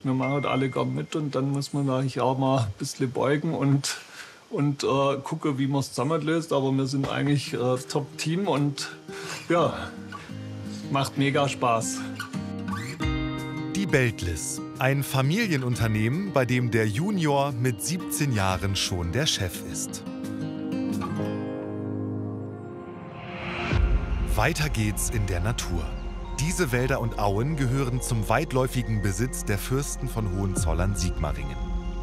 Wir machen halt alle gern mit und dann muss man eigentlich auch mal ein bisschen beugen und gucken, wie man es zusammenlöst. Aber wir sind eigentlich Top-Team und ja, macht mega Spaß. Die Beltlis, ein Familienunternehmen, bei dem der Junior mit 17 Jahren schon der Chef ist. Weiter geht's in der Natur. Diese Wälder und Auen gehören zum weitläufigen Besitz der Fürsten von Hohenzollern-Sigmaringen.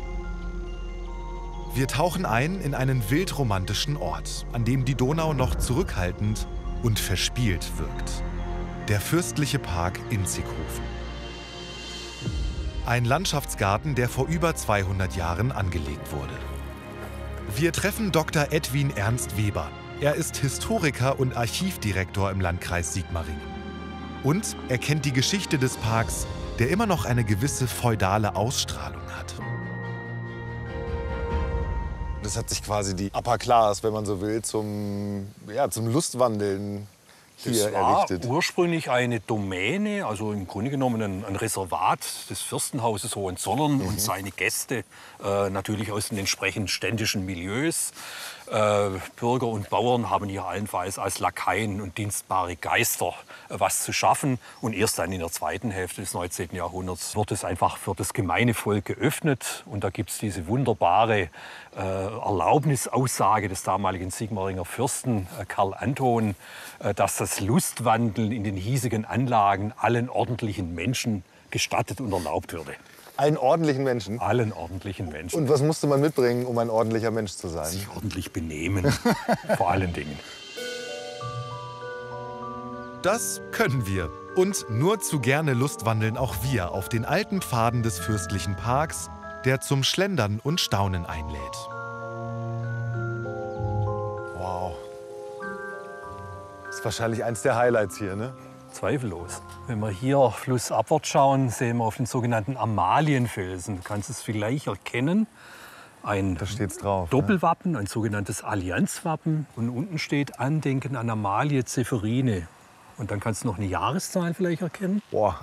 Wir tauchen ein in einen wildromantischen Ort, an dem die Donau noch zurückhaltend und verspielt wirkt. Der fürstliche Park Inzighofen. Ein Landschaftsgarten, der vor über 200 Jahren angelegt wurde. Wir treffen Dr. Edwin Ernst Weber. Er ist Historiker und Archivdirektor im Landkreis Sigmaringen. Und er kennt die Geschichte des Parks, der immer noch eine gewisse feudale Ausstrahlung hat. Das hat sich quasi die Upper Class, wenn man so will, zum Lustwandeln hier errichtet. Das war ursprünglich eine Domäne, also im Grunde genommen ein Reservat des Fürstenhauses Hohenzollern und seine Gäste, natürlich aus den entsprechenden ständischen Milieus. Bürger und Bauern haben hier allenfalls als Lakaien und dienstbare Geister was zu schaffen. Und erst dann in der zweiten Hälfte des 19. Jahrhunderts wird es einfach für das gemeine Volk geöffnet. Und da gibt es diese wunderbare Erlaubnisaussage des damaligen Sigmaringer Fürsten Karl Anton, dass das Lustwandeln in den hiesigen Anlagen allen ordentlichen Menschen gestattet und erlaubt würde. Allen ordentlichen Menschen? Allen ordentlichen Menschen. Und was musste man mitbringen, um ein ordentlicher Mensch zu sein? Sich ordentlich benehmen, vor allen Dingen. Das können wir. Und nur zu gerne lustwandeln auch wir auf den alten Pfaden des fürstlichen Parks, der zum Schlendern und Staunen einlädt. Wow. Das ist wahrscheinlich eins der Highlights hier, ne? Zweifellos. Wenn wir hier flussabwärts schauen, sehen wir auf den sogenannten Amalienfelsen. Du kannst es vielleicht erkennen. Ein Da steht's drauf, Doppelwappen, ein sogenanntes Allianzwappen. Und unten steht Andenken an Amalie Zephyrine. Und dann kannst du noch eine Jahreszahl vielleicht erkennen. Boah,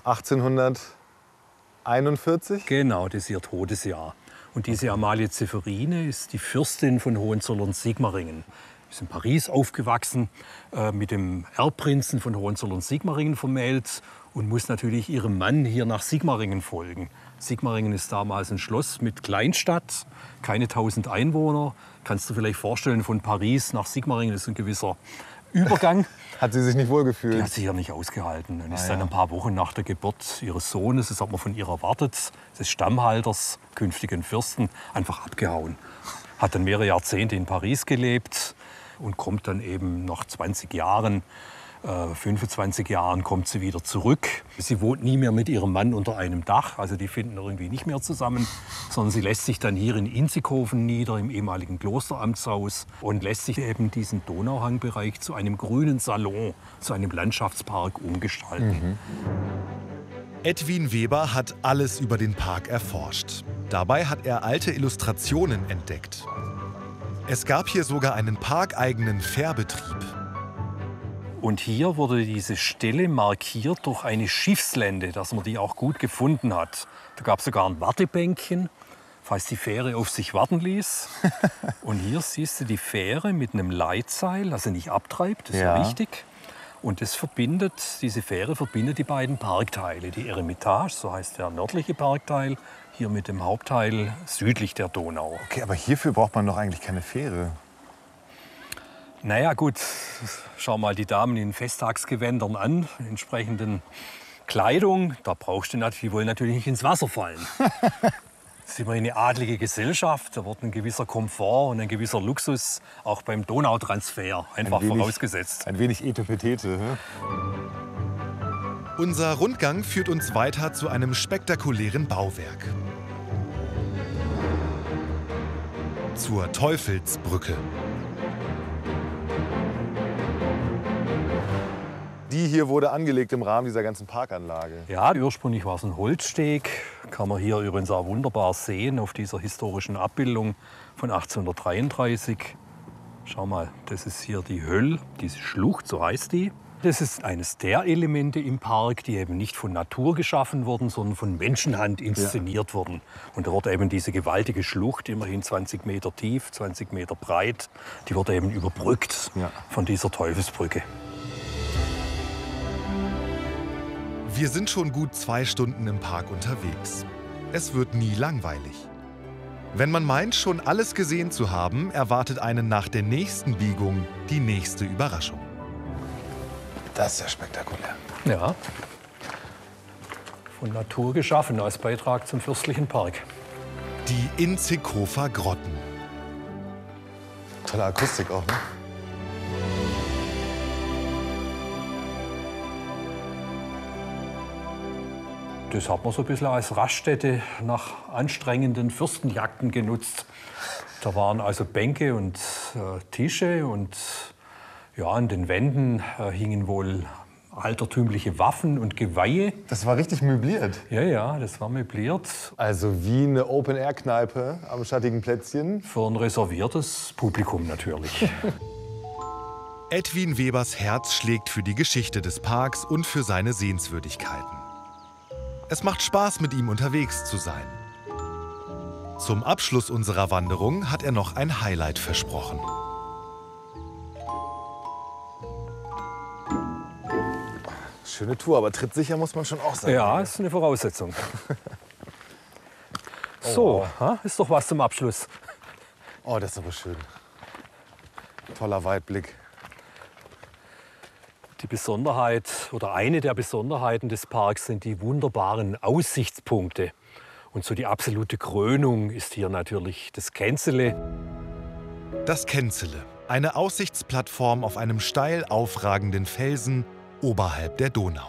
1841? Genau, das ist ihr Todesjahr. Und diese Amalie Zephyrine ist die Fürstin von Hohenzollern-Sigmaringen. Ist in Paris aufgewachsen, mit dem Erbprinzen von Hohenzollern-Sigmaringen vermählt und muss natürlich ihrem Mann hier nach Sigmaringen folgen. Sigmaringen ist damals ein Schloss mit Kleinstadt, keine 1000 Einwohner. Kannst du vielleicht vorstellen, von Paris nach Sigmaringen ist ein gewisser Übergang. Hat sie sich nicht wohlgefühlt? Die hat sich hier nicht ausgehalten und ist dann ein paar Wochen nach der Geburt ihres Sohnes, das hat man von ihr erwartet, des Stammhalters, künftigen Fürsten, einfach abgehauen. Hat dann mehrere Jahrzehnte in Paris gelebt und kommt dann eben nach 20 Jahren, 25 Jahren kommt sie wieder zurück. Sie wohnt nie mehr mit ihrem Mann unter einem Dach, also die finden irgendwie nicht mehr zusammen, sondern sie lässt sich dann hier in Inzighofen nieder, im ehemaligen Klosteramtshaus und lässt sich eben diesen Donauhangbereich zu einem grünen Salon, zu einem Landschaftspark umgestalten. Edwin Weber hat alles über den Park erforscht. Dabei hat er alte Illustrationen entdeckt. Es gab hier sogar einen parkeigenen Fährbetrieb. Und hier wurde diese Stelle markiert durch eine Schiffslände, dass man die auch gut gefunden hat. Da gab es sogar ein Wartebänkchen, falls die Fähre auf sich warten ließ. Und hier siehst du die Fähre mit einem Leitseil, das sie nicht abtreibt, das ist ja wichtig. Und das diese Fähre verbindet die beiden Parkteile. Die Eremitage, so heißt der nördliche Parkteil, hier mit dem Hauptteil südlich der Donau. Okay, aber hierfür braucht man doch eigentlich keine Fähre. Naja gut, schau mal die Damen in Festtagsgewändern an, in entsprechenden Kleidung. Da brauchst du natürlich, die wollen natürlich nicht ins Wasser fallen. Das ist immer eine adlige Gesellschaft, da wird ein gewisser Komfort und ein gewisser Luxus auch beim Donautransfer einfach vorausgesetzt. Ein wenig Etepetete. Unser Rundgang führt uns weiter zu einem spektakulären Bauwerk. Zur Teufelsbrücke. Die hier wurde angelegt im Rahmen dieser ganzen Parkanlage. Ja, ursprünglich war es ein Holzsteg. Kann man hier übrigens auch wunderbar sehen auf dieser historischen Abbildung von 1833. Schau mal, das ist hier die Höll, diese Schlucht, so heißt die. Das ist eines der Elemente im Park, die eben nicht von Natur geschaffen wurden, sondern von Menschenhand inszeniert wurden. Und da wurde eben diese gewaltige Schlucht, immerhin 20 Meter tief, 20 Meter breit, die wurde eben überbrückt von dieser Teufelsbrücke. Wir sind schon gut 2 Stunden im Park unterwegs. Es wird nie langweilig. Wenn man meint, schon alles gesehen zu haben, erwartet einen nach der nächsten Biegung die nächste Überraschung. Das ist ja spektakulär. Ja, von Natur geschaffen als Beitrag zum fürstlichen Park. Die Inzikofer Grotten. Tolle Akustik auch, ne? Das hat man so ein bisschen als Raststätte nach anstrengenden Fürstenjagden genutzt. Da waren also Bänke und Tische und ja, an den Wänden hingen wohl altertümliche Waffen und Geweihe. Das war richtig möbliert. Ja, das war möbliert. Also wie eine Open-Air-Kneipe am schattigen Plätzchen. Für ein reserviertes Publikum natürlich. Edwin Webers Herz schlägt für die Geschichte des Parks und für seine Sehenswürdigkeiten. Es macht Spaß, mit ihm unterwegs zu sein. Zum Abschluss unserer Wanderung hat er noch ein Highlight versprochen. Schöne Tour, aber trittsicher muss man schon auch sein. Ja, ist eine Voraussetzung. So, ist doch was zum Abschluss. Oh, das ist aber schön. Toller Weitblick. Die Besonderheit oder eine der Besonderheiten des Parks sind die wunderbaren Aussichtspunkte. Und so die absolute Krönung ist hier natürlich das Känzele. Das Känzele, eine Aussichtsplattform auf einem steil aufragenden Felsen oberhalb der Donau.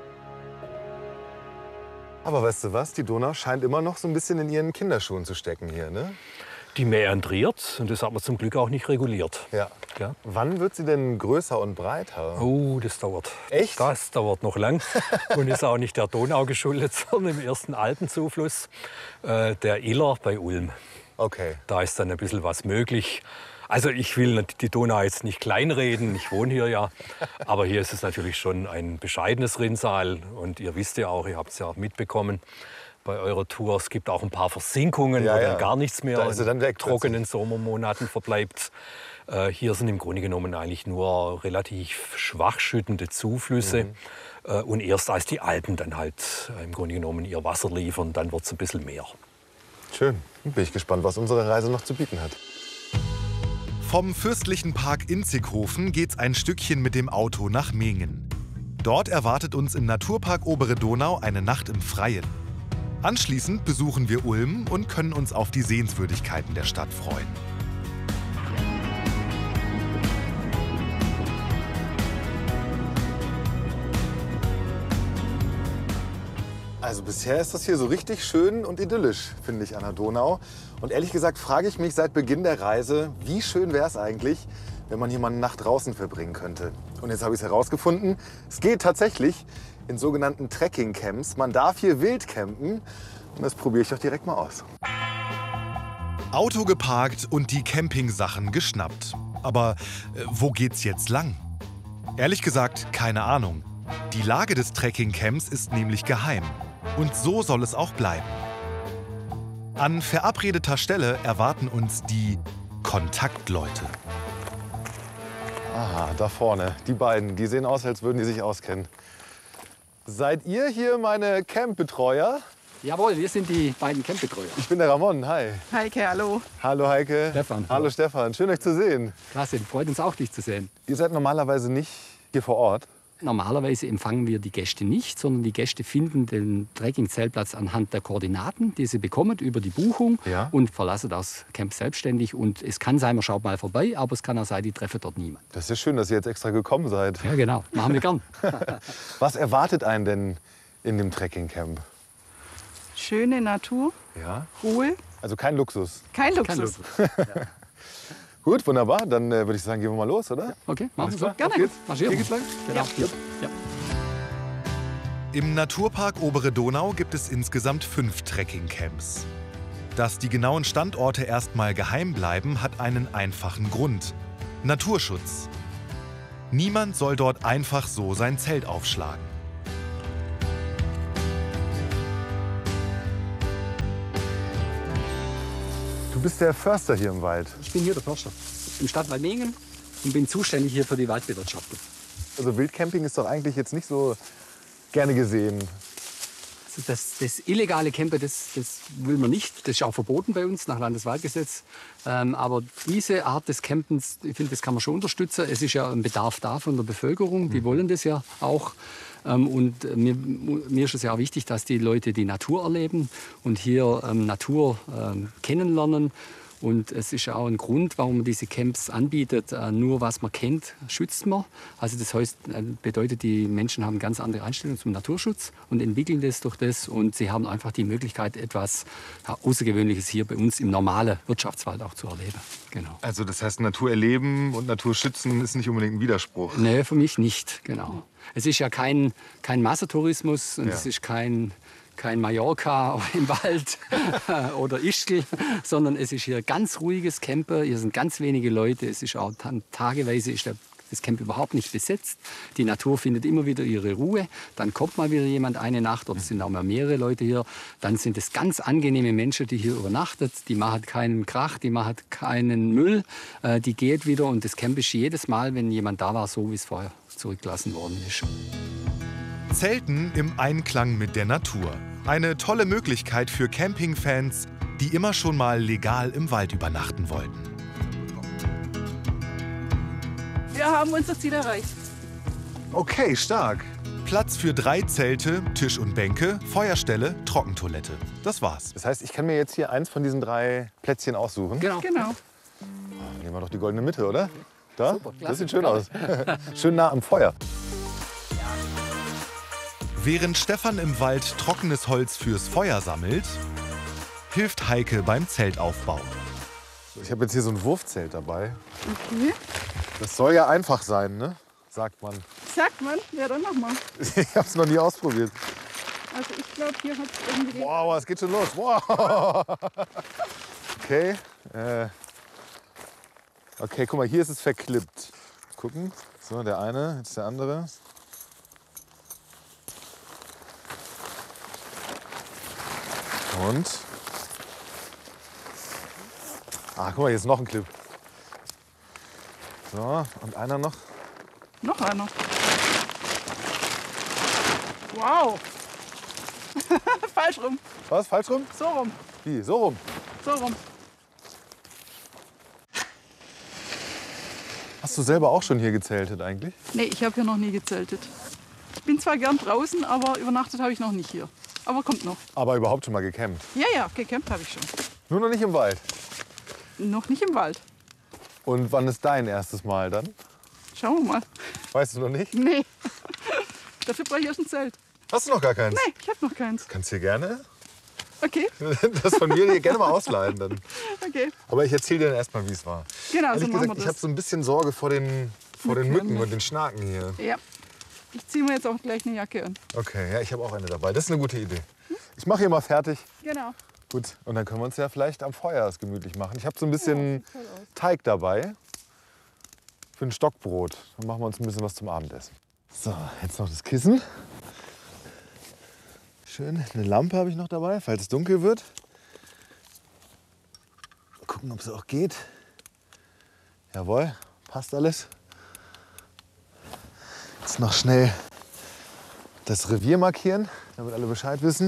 Aber weißt du was, die Donau scheint immer noch so ein bisschen in ihren Kinderschuhen zu stecken hier, ne? Die mäandriert und das hat man zum Glück auch nicht reguliert. Ja. Ja. Wann wird sie denn größer und breiter? Oh, das dauert. Echt? Das dauert noch lang und ist auch nicht der Donau geschuldet, sondern im ersten Alpenzufluss, der Iller bei Ulm. Okay. Da ist dann ein bisschen was möglich. Also ich will die Donau jetzt nicht kleinreden, ich wohne hier ja, aber hier ist es natürlich schon ein bescheidenes Rinnsal und ihr wisst ja auch, ihr habt es ja auch mitbekommen bei eurer Tour, es gibt auch ein paar Versinkungen, wo dann gar nichts mehr in trockenen Sommermonaten verbleibt. Hier sind im Grunde genommen eigentlich nur relativ schwach schüttende Zuflüsse und erst als die Alpen dann halt im Grunde genommen ihr Wasser liefern, dann wird es ein bisschen mehr. Schön, bin ich gespannt, was unsere Reise noch zu bieten hat. Vom fürstlichen Park Inzikhofen geht's ein Stückchen mit dem Auto nach Mingen. Dort erwartet uns im Naturpark Obere Donau eine Nacht im Freien. Anschließend besuchen wir Ulm und können uns auf die Sehenswürdigkeiten der Stadt freuen. Also bisher ist das hier so richtig schön und idyllisch, finde ich, an der Donau. Und ehrlich gesagt frage ich mich seit Beginn der Reise, wie schön wäre es eigentlich, wenn man hier mal eine Nacht draußen verbringen könnte. Und jetzt habe ich es herausgefunden, es geht tatsächlich in sogenannten Trekking-Camps. Man darf hier wild campen und das probiere ich doch direkt mal aus. Auto geparkt und die Campingsachen geschnappt. Aber wo geht's jetzt lang? Ehrlich gesagt, keine Ahnung. Die Lage des Trekking-Camps ist nämlich geheim. Und so soll es auch bleiben. An verabredeter Stelle erwarten uns die Kontaktleute. Aha, da vorne, die beiden, die sehen aus, als würden die sich auskennen. Seid ihr hier meine Campbetreuer? Jawohl, wir sind die beiden Campbetreuer. Ich bin der Ramon, hi. Heike, hallo. Hallo Heike. Stefan. Hallo Stefan, schön euch zu sehen. Klasse, freut uns auch, dich zu sehen. Ihr seid normalerweise nicht hier vor Ort? Normalerweise empfangen wir die Gäste nicht, sondern die Gäste finden den Trekking-Zeltplatz anhand der Koordinaten, die sie bekommen über die Buchung und verlassen das Camp selbstständig. Und es kann sein, man schaut mal vorbei, aber es kann auch sein, die treffen dort niemand. Das ist ja schön, dass ihr jetzt extra gekommen seid. Ja, genau. Machen wir gern. Was erwartet einen denn in dem Trekking-Camp? Schöne Natur, Ja. Ruhe, Also kein Luxus. kein Luxus. Kein Luxus. Gut, wunderbar. Dann würde ich sagen, gehen wir mal los, oder? Okay, machen wir so. Gerne. Auf geht's. Marschieren Hier wir. geht's lang? Genau. Hier. Ja. Im Naturpark Obere Donau gibt es insgesamt 5 Trekking-Camps. Dass die genauen Standorte erstmal geheim bleiben, hat einen einfachen Grund: Naturschutz. Niemand soll dort einfach so sein Zelt aufschlagen. Du bist der Förster hier im Wald. Ich bin hier der Förster im Stadtwald Mehingen und bin zuständig hier für die Waldbewirtschaftung. Also Wildcamping ist doch eigentlich jetzt nicht so gerne gesehen. Also das illegale Campen, das will man nicht. Das ist auch verboten bei uns nach Landeswaldgesetz. Aber diese Art des Campens, ich finde, das kann man schon unterstützen. Es ist ja ein Bedarf da von der Bevölkerung. Die wollen das ja auch. Und mir ist es ja auch wichtig, dass die Leute die Natur erleben und hier Natur kennenlernen. Und es ist auch ein Grund, warum man diese Camps anbietet. Nur was man kennt, schützt man. Also das heißt, bedeutet, die Menschen haben ganz andere Einstellungen zum Naturschutz und entwickeln das durch das. Und sie haben einfach die Möglichkeit, etwas Außergewöhnliches hier bei uns im normalen Wirtschaftswald auch zu erleben. Genau. Also das heißt, Natur erleben und Natur schützen ist nicht unbedingt ein Widerspruch. Nee, für mich nicht, genau. Es ist ja kein Massentourismus und es ist kein Mallorca im Wald oder Ischgl, sondern es ist hier ganz ruhiges Campen. Hier sind ganz wenige Leute. Es ist auch tageweise ist das Camp überhaupt nicht besetzt. Die Natur findet immer wieder ihre Ruhe. Dann kommt mal wieder jemand eine Nacht oder es sind auch mal mehrere Leute hier. Dann sind es ganz angenehme Menschen, die hier übernachten. Die machen keinen Krach, die machen keinen Müll. Die geht wieder und das Camp ist jedes Mal, wenn jemand da war, so wie es vorher zurückgelassen worden ist. Zelten im Einklang mit der Natur. Eine tolle Möglichkeit für Campingfans, die immer schon mal legal im Wald übernachten wollten. Wir haben unser Ziel erreicht. Okay, stark. Platz für 3 Zelte, Tisch und Bänke, Feuerstelle, Trockentoilette. Das war's. Das heißt, ich kann mir jetzt hier eins von diesen 3 Plätzchen aussuchen. Genau. Nehmen wir doch die goldene Mitte, oder? Da? Super, klasse. Das sieht schön aus. Schön nah am Feuer. Während Stefan im Wald trockenes Holz fürs Feuer sammelt, hilft Heike beim Zeltaufbau. Ich habe jetzt hier so ein Wurfzelt dabei. Okay. Das soll ja einfach sein, ne? Sagt man. Sagt man? Ja, dann mach mal. Ich habe es noch nie ausprobiert. Also ich glaube, hier hat es irgendwie... Wow, es geht schon los. Wow. Okay. Okay, guck mal, hier ist es verklippt. Gucken. So, der eine, jetzt der andere. Und? Guck mal, hier ist noch ein Clip. So, und einer noch. Noch einer. Wow. Falsch rum. Was, falsch rum? So rum. Wie, so rum? So rum. Hast du selber auch schon hier gezeltet eigentlich? Nee, ich habe hier noch nie gezeltet. Ich bin zwar gern draußen, aber übernachtet habe ich noch nicht hier. Aber kommt noch. Aber überhaupt schon mal gecampt? Ja, gecampt habe ich schon. Nur noch nicht im Wald. Noch nicht im Wald. Und wann ist dein erstes Mal dann? Schauen wir mal. Weißt du noch nicht? Nee. Dafür brauche ich erst ein Zelt. Hast du noch gar keins? Nee, ich habe noch keins. Kannst du hier gerne Okay, das von mir gerne mal ausleihen dann. okay. Aber ich erzähle dir dann erst mal, wie es war. Genau, Ehrlich so machen gesagt, wir ich habe das. so ein bisschen Sorge vor den Mücken und den Schnaken hier. Ja. Ich ziehe mir jetzt auch gleich eine Jacke an. Okay, ja, ich habe auch eine dabei. Das ist eine gute Idee. Ich mache hier mal fertig. Genau. Gut, und dann können wir uns ja vielleicht am Feuer es gemütlich machen. Ich habe so ein bisschen Teig dabei für ein Stockbrot. Dann machen wir uns ein bisschen was zum Abendessen. So, jetzt noch das Kissen. Schön, eine Lampe habe ich noch dabei, falls es dunkel wird. Gucken, ob es auch geht. Jawohl, passt alles. Jetzt noch schnell das Revier markieren, damit alle Bescheid wissen.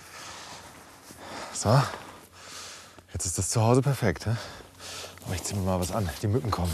So, jetzt ist das Zuhause perfekt. He? Aber ich ziehe mir mal was an, die Mücken kommen.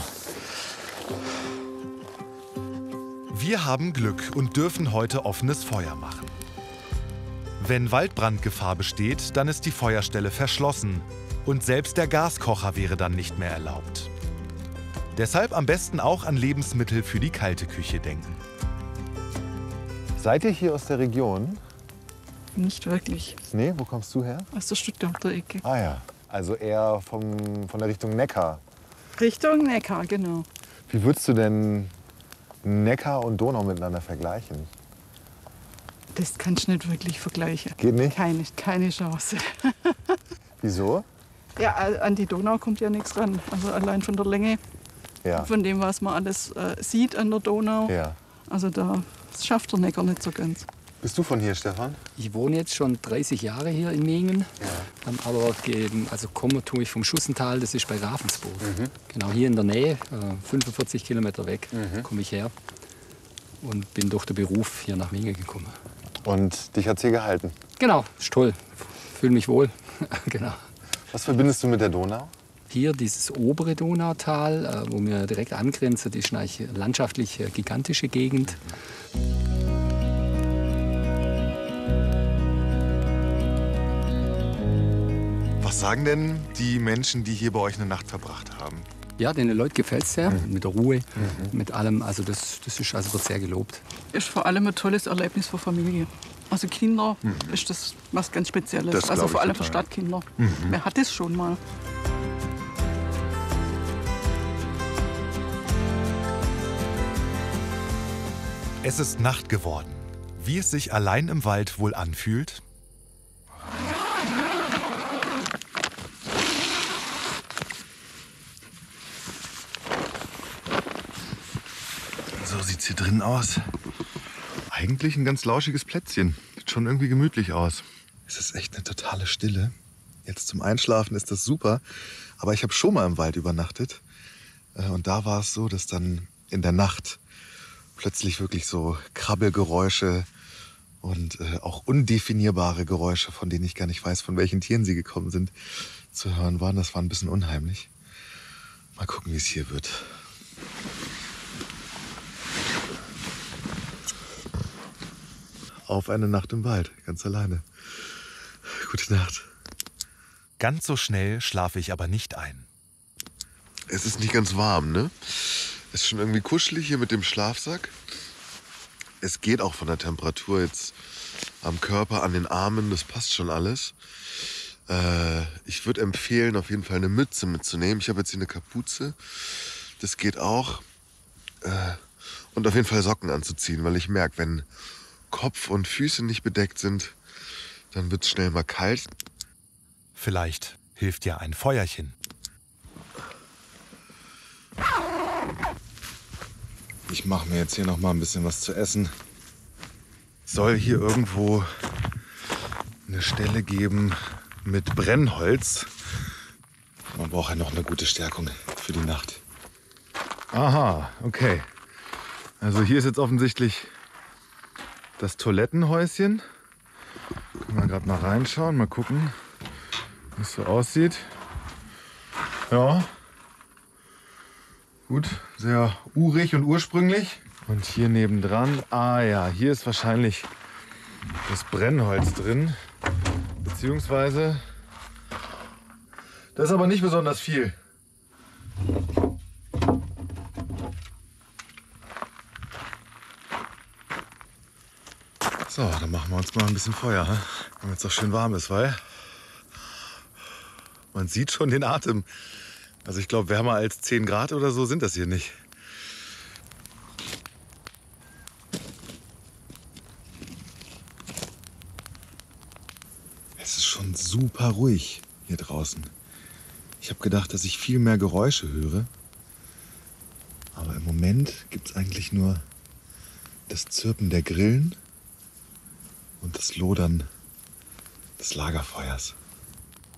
Wir haben Glück und dürfen heute offenes Feuer machen. Wenn Waldbrandgefahr besteht, dann ist die Feuerstelle verschlossen und selbst der Gaskocher wäre dann nicht mehr erlaubt. Deshalb am besten auch an Lebensmittel für die kalte Küche denken. Seid ihr hier aus der Region? Nicht wirklich. Nee, wo kommst du her? Aus der Stuttgarter Ecke. Ah ja, also eher von der Richtung Neckar. Richtung Neckar, genau. Wie würdest du denn Neckar und Donau miteinander vergleichen? Das kannst du nicht wirklich vergleichen. Geht nicht? Keine Chance. Wieso? Ja, an die Donau kommt ja nichts ran. Also allein von der Länge Ja. von dem, was man alles sieht an der Donau. Ja. Also das schafft der Neckar nicht so ganz. Bist du von hier, Stefan? Ich wohne jetzt schon 30 Jahre hier in Mingen. Ja. Aber kommen tue ich vom Schussental, das ist bei Ravensburg. Genau hier in der Nähe, 45 Kilometer weg, komme ich her. Und bin durch den Beruf hier nach Mingen gekommen. Und dich hat's hier gehalten? Genau, ist toll. Fühle mich wohl. Genau. Was verbindest du mit der Donau? Hier dieses obere Donautal, wo wir direkt angrenzen, das ist eine landschaftlich gigantische Gegend. Was sagen denn die Menschen, die hier bei euch eine Nacht verbracht haben? Ja, den Leuten gefällt es sehr, mit der Ruhe, mit allem. Also das ist, also wird sehr gelobt. Ist vor allem ein tolles Erlebnis für Familie. Also Kinder ist das was ganz Spezielles. Das Also glaub vor ich allem für total. Stadtkinder. Wer hat das schon mal? Es ist Nacht geworden. Wie es sich allein im Wald wohl anfühlt? So sieht's hier drin aus. Eigentlich ein ganz lauschiges Plätzchen. Sieht schon irgendwie gemütlich aus. Es ist echt eine totale Stille. Jetzt zum Einschlafen ist das super. Aber ich habe schon mal im Wald übernachtet. Und da war es so, dass dann in der Nacht plötzlich wirklich so Krabbelgeräusche und auch undefinierbare Geräusche, von denen ich gar nicht weiß, von welchen Tieren sie gekommen sind, zu hören waren. Das war ein bisschen unheimlich. Mal gucken, wie es hier wird. Auf eine Nacht im Wald, ganz alleine. Gute Nacht. Ganz so schnell schlafe ich aber nicht ein. Es ist nicht ganz warm, ne? Es ist schon irgendwie kuschelig hier mit dem Schlafsack. Es geht auch von der Temperatur jetzt am Körper, an den Armen, das passt schon alles. Ich würde empfehlen, auf jeden Fall eine Mütze mitzunehmen. Ich habe jetzt hier eine Kapuze, das geht auch. Und auf jeden Fall Socken anzuziehen, weil ich merke, wenn Kopf und Füße nicht bedeckt sind, dann wird es schnell mal kalt. Vielleicht hilft ja ein Feuerchen. Ich mache mir jetzt hier noch mal ein bisschen was zu essen. Soll hier irgendwo eine Stelle geben mit Brennholz. Man braucht ja noch eine gute Stärkung für die Nacht. Aha, okay. Also hier ist jetzt offensichtlich das Toilettenhäuschen. Können wir gerade mal reinschauen, mal gucken, wie es so aussieht. Ja. Gut, sehr urig und ursprünglich. Und hier nebendran, ja, hier ist wahrscheinlich das Brennholz drin. Beziehungsweise, das ist aber nicht besonders viel. So, dann machen wir uns mal ein bisschen Feuer, damit es auch schön warm ist, weil man sieht schon den Atem. Also ich glaube, wärmer als 10 Grad oder so sind das hier nicht. Es ist schon super ruhig hier draußen. Ich habe gedacht, dass ich viel mehr Geräusche höre. Aber im Moment gibt es eigentlich nur das Zirpen der Grillen und das Lodern des Lagerfeuers.